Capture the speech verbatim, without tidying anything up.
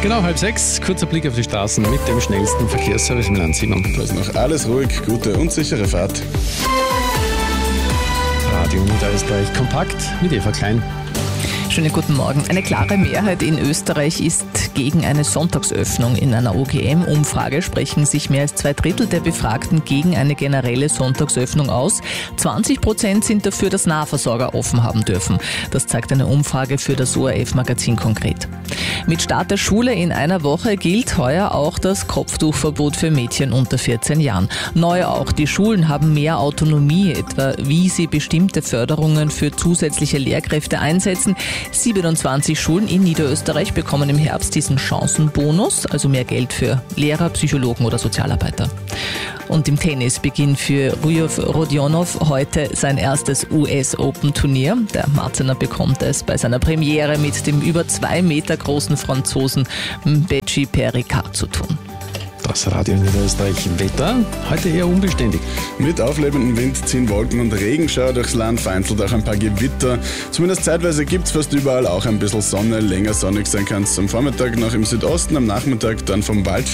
Genau, halb sechs. Kurzer Blick auf die Straßen mit dem schnellsten Verkehrsservice im Land. Simon. Da ist noch alles ruhig, gute und sichere Fahrt. Radio Niederösterreich kompakt mit Eva Klein. Schönen guten Morgen. Eine klare Mehrheit in Österreich ist gegen eine Sonntagsöffnung. In einer O G M-Umfrage sprechen sich mehr als zwei Drittel der Befragten gegen eine generelle Sonntagsöffnung aus. zwanzig Prozent sind dafür, dass Nahversorger offen haben dürfen. Das zeigt eine Umfrage für das O R F-Magazin konkret. Mit Start der Schule in einer Woche gilt heuer auch das Kopftuchverbot für Mädchen unter vierzehn Jahren. Neu auch, die Schulen haben mehr Autonomie, etwa wie sie bestimmte Förderungen für zusätzliche Lehrkräfte einsetzen. siebenundzwanzig Schulen in Niederösterreich bekommen im Herbst diesen Chancenbonus, also mehr Geld für Lehrer, Psychologen oder Sozialarbeiter. Und im Tennis beginnt für Rujov Rodionov heute sein erstes U S-Open-Turnier. Der Marzener bekommt es bei seiner Premiere mit dem über zwei Meter großen Franzosen Mbetchi Perricard zu tun. Das Radio Niederösterreich Wetter, heute eher unbeständig. Mit auflebendem Wind ziehen Wolken und Regenschauer durchs Land, vereinzelt auch ein paar Gewitter. Zumindest zeitweise gibt es fast überall auch ein bisschen Sonne, länger sonnig sein kann es am Vormittag noch im Südosten, am Nachmittag dann vom Wald